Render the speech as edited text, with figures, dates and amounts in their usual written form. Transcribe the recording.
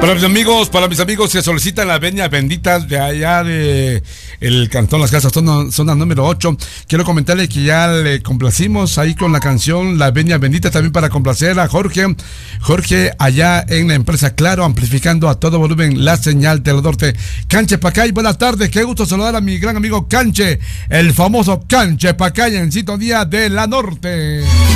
Para mis amigos que solicitan las veñas benditas de allá de el Cantón Las Casas, zona número 8, quiero comentarles que ya le complacimos ahí con la canción Las Veñas Benditas, también para complacer a Jorge allá en la empresa Claro, amplificando a todo volumen la señal del norte. Canche Pacay, buenas tardes, qué gusto saludar a mi gran amigo Canche, el famoso Canche Pacay en sintonía de la norte.